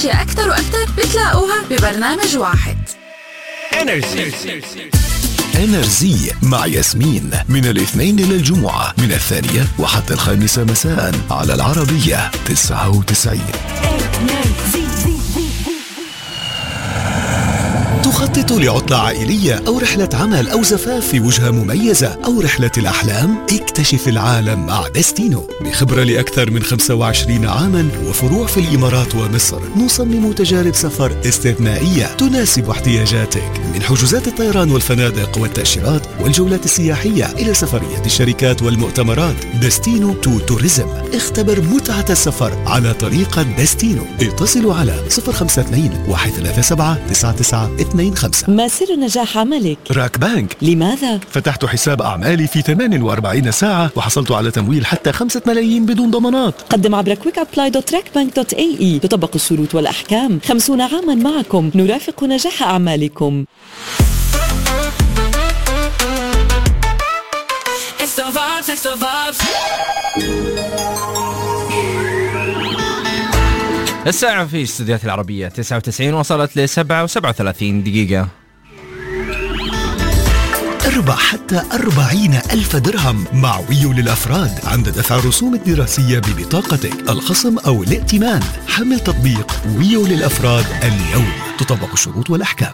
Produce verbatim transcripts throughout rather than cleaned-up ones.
أكتر وأكتر بتلاقوها ببرنامج واحد. إنرجي إنرجي مع ياسمين من الاثنين إلى الجمعة من الثانية وحتى الخامسة مساء على العربية تسعة وتسعين. تخطط لعطلة عائلية أو رحلة عمل أو زفاف في وجهة مميزة أو رحلة الأحلام؟ اكتشف العالم مع دستينو. بخبرة لأكثر من خمسة وعشرين عاما وفروع في الإمارات ومصر، نصمم تجارب سفر استثنائية تناسب احتياجاتك، من حجوزات الطيران والفنادق والتأشيرات والجولات السياحية إلى سفريات الشركات والمؤتمرات. دستينو تو توريزم. اختبر متعة السفر على طريقة دستينو. اتصلوا على صفر خمسة اثنين واحد ثلاثة سبعة تسعة تسعة اثنين خمسة. ما سر نجاح عملك؟ راك بانك. لماذا؟ فتحت حساب أعمالي في ثمانية وأربعين ساعة وحصلت على تمويل حتى خمسة ملايين بدون ضمانات. قدم عبر كويك أبلاي دوت تراك بانك دوت إيه إي. تطبق الشروط والأحكام. خمسون عاما معكم، نرافق نجاح أعمالكم. الساعة في استديوهات العربية تسعة وتسعين وصلت لسبعة وسبعة وثلاثين دقيقة. اربح حتى أربعين ألف درهم مع ويو للأفراد عند دفع الرسوم الدراسية ببطاقتك، الخصم أو الائتمان. حمل تطبيق ويو للأفراد اليوم. تطبق الشروط والأحكام.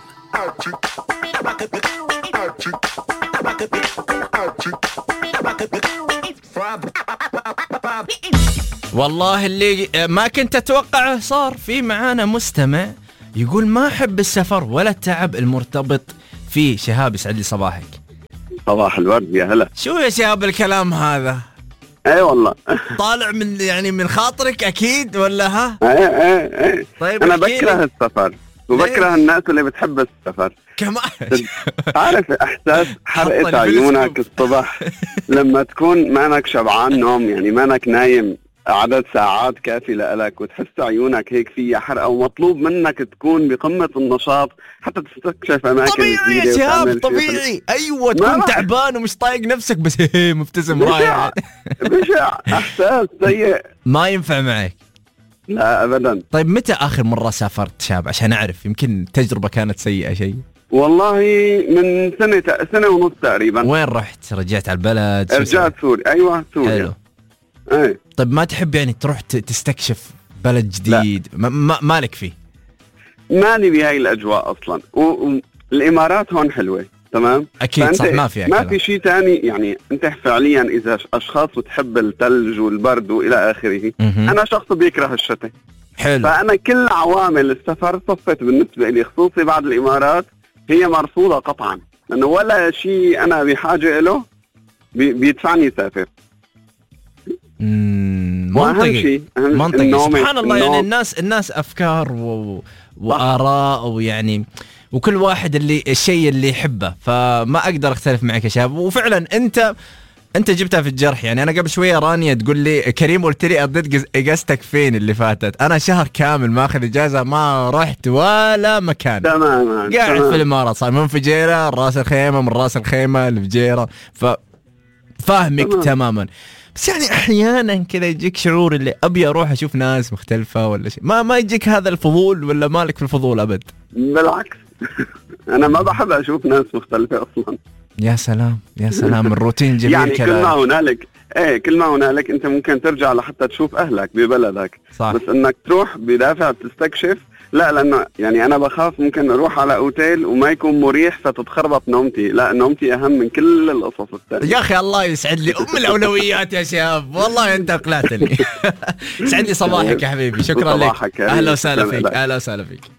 والله اللي ما كنت أتوقعه صار في معانا مستمع يقول ما أحب السفر ولا التعب المرتبط فيه. شهاب يسعد لي صباحك. صباح الورد، يا هلا. شو يا شهاب الكلام هذا؟ اي والله طالع من يعني من خاطرك أكيد ولا ها؟ اي اي اي طيب أنا بكره السفر وبكره الناس اللي بتحب السفر كمان. عارف إحساس حرقة عيونك الصبح لما تكون مانك شبعان نوم، يعني مانك نايم عدد ساعات كافي لك وتحس عيونك هيك فيها حرقة ومطلوب منك تكون بقمة النشاط حتى تستكشف أماكن جديدة. طبيعي يا شهاب طبيعي. أيوة تكون تعبان ومش طايق نفسك بس مبتسم رايح. بشع إحساس سيء ما ينفع معك. لا أبدا. طيب متى آخر مرة سافرت شاب عشان أعرف يمكن تجربة كانت سيئة شيء؟ والله من سنة سنة ونص تقريبا. وين رحت؟ رجعت على البلد؟ رجعت سوريا. أيوة سوريا. حلو. ايه. طيب ما تحب يعني تروح تستكشف بلد جديد؟ ما مالك فيه؟ مالي بهاي الأجواء أصلا. والإمارات هون حلوة تمام. أكيد صح. ما فيها ما في شيء تاني يعني. أنت فعليا إذا أشخاص بتحب الثلج والبرد وإلى آخره. أنا شخص بيكره الشتاء. حلو. فأنا كل عوامل السفر صفت بالنسبة لي خصوصي بعد الإمارات هي مرفوضة قطعا، لأنه ولا شيء أنا بحاجة له بيدفعني سافر. منطقي منطقي. سبحان الله. يعني الناس الناس أفكار و... وآراء ويعني وكل واحد اللي الشيء اللي يحبه، فما أقدر أختلف معك يا شاب. وفعلا أنت أنت جبتها في الجرح. يعني أنا قبل شوية رانيا تقول لي كريم قلت لي قضيت إجازتك فين اللي فاتت؟ أنا شهر كامل ما أخذ إجازة، ما رحت ولا مكان. تماما. قاعد في الإمارات، صار من فجيرة راس الخيمة، من راس الخيمة لفجيرة، ففاهمك تمام. تماما. بس يعني أحيانا كذا يجيك شعور اللي أبي أروح أشوف ناس مختلفة ولا شيء. ما ما يجيك هذا الفضول ولا مالك في الفضول أبد؟ بالعكس أنا ما بحب أشوف ناس مختلفة أصلا. يا سلام يا سلام. الروتين جميل. يعني كل ما هنالك ايه كل ما هنالك انت ممكن ترجع لحتى تشوف اهلك ببلدك. صح. بس انك تروح بدافع تستكشف لا، لانه يعني انا بخاف ممكن اروح على اوتيل وما يكون مريح فتتخربط نومتي. لا، نومتي اهم من كل القصص الثانيه. يا اخي الله يسعد لي ام الاولويات يا شباب. والله انت اقلعتني. يسعد لي صباحك يا حبيبي. شكرا لك. اهلا وسهلا فيك. اهلا وسهلا فيك.